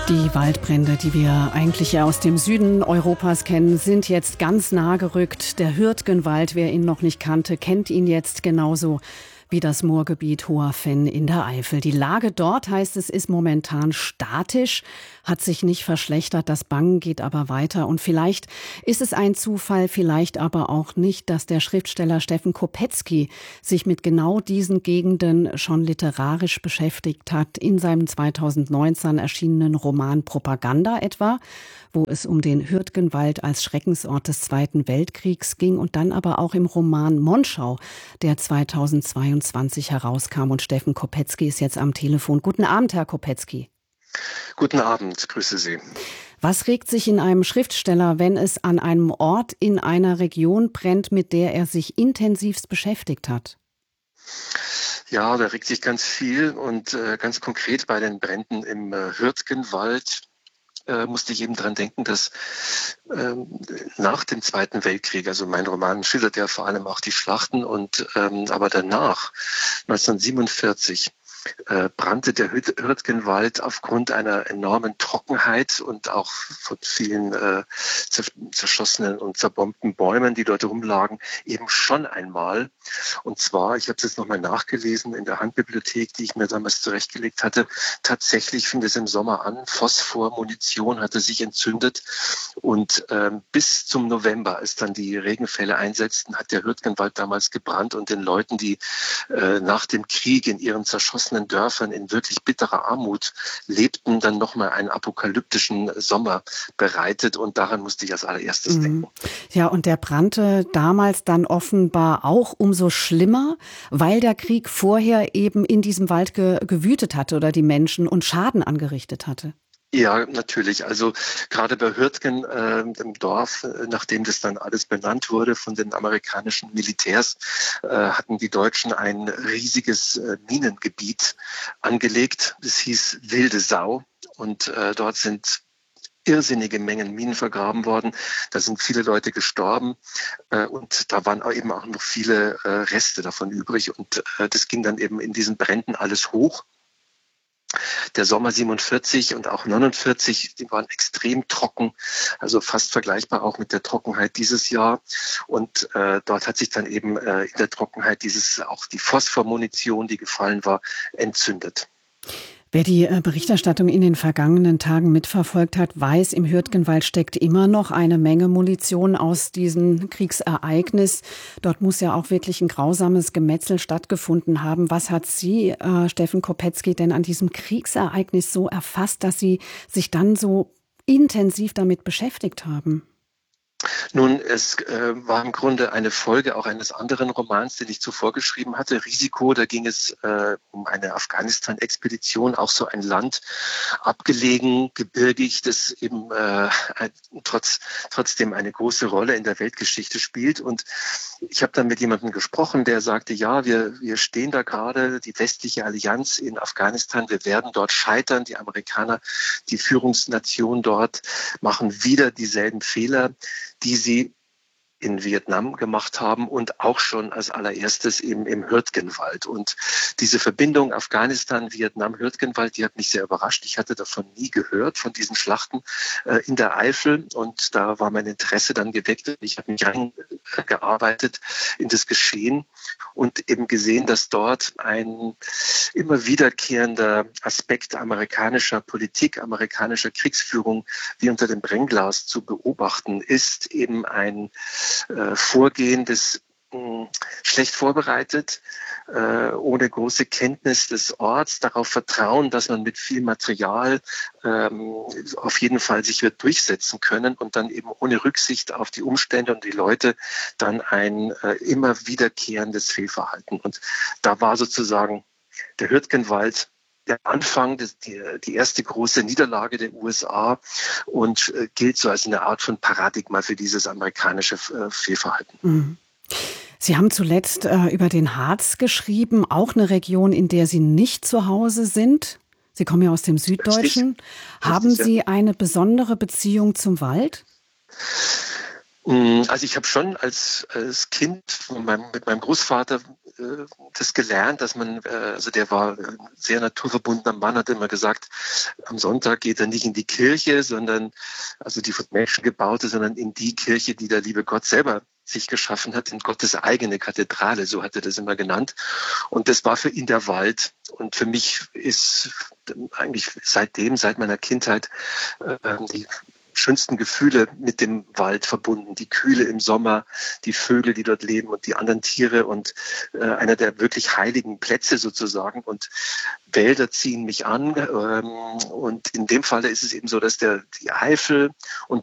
Die Waldbrände, die wir eigentlich ja aus dem Süden Europas kennen, sind jetzt ganz nah gerückt. Der Hürtgenwald, wer ihn noch nicht kannte, kennt ihn jetzt genauso wie das Moorgebiet Hoher Venn in der Eifel. Die Lage dort, heißt es, ist momentan statisch, hat sich nicht verschlechtert. Das Bangen geht aber weiter. Und vielleicht ist es ein Zufall, vielleicht aber auch nicht, dass der Schriftsteller Steffen Kopetzky sich mit genau diesen Gegenden schon literarisch beschäftigt hat. In seinem 2019 erschienenen Roman Propaganda etwa, wo es um den Hürtgenwald als Schreckensort des Zweiten Weltkriegs ging, und dann aber auch im Roman Monschau, der 2022 herauskam. Und Steffen Kopetzky ist jetzt am Telefon. Guten Abend, Herr Kopetzky. Guten Abend, grüße Sie. Was regt sich in einem Schriftsteller, wenn es an einem Ort in einer Region brennt, mit der er sich intensivst beschäftigt hat? Ja, da regt sich ganz viel und ganz konkret bei den Bränden im Hürtgenwald musste ich eben dran denken, dass nach dem Zweiten Weltkrieg, also mein Roman schildert ja vor allem auch die Schlachten, und aber danach, 1947, brannte der Hürtgenwald aufgrund einer enormen Trockenheit und auch von vielen zerschossenen und zerbombten Bäumen, die dort rumlagen, eben schon einmal. Und zwar, ich habe es jetzt nochmal nachgelesen in der Handbibliothek, die ich mir damals zurechtgelegt hatte, tatsächlich fing es im Sommer an, Phosphormunition hatte sich entzündet, und bis zum November, als dann die Regenfälle einsetzten, hat der Hürtgenwald damals gebrannt und den Leuten, die nach dem Krieg in ihren zerschossenen Dörfern in wirklich bitterer Armut lebten, dann nochmal einen apokalyptischen Sommer bereitet, und daran musste ich als allererstes denken. Ja, und der brannte damals dann offenbar auch umso schlimmer, weil der Krieg vorher eben in diesem Wald gewütet hatte oder die Menschen und Schaden angerichtet hatte. Ja, natürlich. Also gerade bei Hürtgen, dem Dorf, nachdem das dann alles benannt wurde von den amerikanischen Militärs, hatten die Deutschen ein riesiges Minengebiet angelegt. Das hieß Wilde Sau, und dort sind irrsinnige Mengen Minen vergraben worden. Da sind viele Leute gestorben, und da waren eben auch noch viele Reste davon übrig, und das ging dann eben in diesen Bränden alles hoch. Der Sommer 47 und auch 49, die waren extrem trocken, also fast vergleichbar auch mit der Trockenheit dieses Jahr. Und dort hat sich dann eben in der Trockenheit auch die Phosphormunition, die gefallen war, entzündet. Wer die Berichterstattung in den vergangenen Tagen mitverfolgt hat, weiß, im Hürtgenwald steckt immer noch eine Menge Munition aus diesem Kriegsereignis. Dort muss ja auch wirklich ein grausames Gemetzel stattgefunden haben. Was hat Sie, Steffen Kopetzky, denn an diesem Kriegsereignis so erfasst, dass Sie sich dann so intensiv damit beschäftigt haben? Nun, es war im Grunde eine Folge auch eines anderen Romans, den ich zuvor geschrieben hatte, Risiko. Da ging es um eine Afghanistan-Expedition, auch so ein Land, abgelegen, gebirgig, das eben trotzdem eine große Rolle in der Weltgeschichte spielt. Und ich habe dann mit jemandem gesprochen, der sagte, ja, wir stehen da gerade, die westliche Allianz in Afghanistan, wir werden dort scheitern. Die Amerikaner, die Führungsnation dort, machen wieder dieselben Fehler, die sie in Vietnam gemacht haben und auch schon als allererstes eben im Hürtgenwald. Und diese Verbindung Afghanistan, Vietnam, Hürtgenwald, die hat mich sehr überrascht. Ich hatte davon nie gehört, von diesen Schlachten in der Eifel. Und da war mein Interesse dann geweckt. Ich habe mich reingearbeitet in das Geschehen und eben gesehen, dass dort ein immer wiederkehrender Aspekt amerikanischer Politik, amerikanischer Kriegsführung wie unter dem Brennglas zu beobachten ist, eben ein Vorgehen, das schlecht vorbereitet, ohne große Kenntnis des Orts, darauf vertrauen, dass man mit viel Material auf jeden Fall sich wird durchsetzen können, und dann eben ohne Rücksicht auf die Umstände und die Leute dann ein immer wiederkehrendes Fehlverhalten. Und da war sozusagen der Hürtgenwald der Anfang, die erste große Niederlage der USA, und gilt so als eine Art von Paradigma für dieses amerikanische Fehlverhalten. Mhm. Sie haben zuletzt über den Harz geschrieben, auch eine Region, in der Sie nicht zu Hause sind. Sie kommen ja aus dem Süddeutschen. Haben Sie eine besondere Beziehung zum Wald? Also ich habe schon als Kind mit meinem Großvater das gelernt, dass man, also der war ein sehr naturverbundener Mann, hat immer gesagt, am Sonntag geht er nicht in die Kirche, sondern, also die von Menschen gebaute, sondern in die Kirche, die der liebe Gott selber sich geschaffen hat, in Gottes eigene Kathedrale, so hat er das immer genannt. Und das war für ihn der Wald. Und für mich ist eigentlich seit meiner Kindheit die schönsten Gefühle mit dem Wald verbunden. Die Kühle im Sommer, die Vögel, die dort leben und die anderen Tiere und einer der wirklich heiligen Plätze sozusagen. Und Wälder ziehen mich an. Und in dem Falle ist es eben so, dass die Eifel und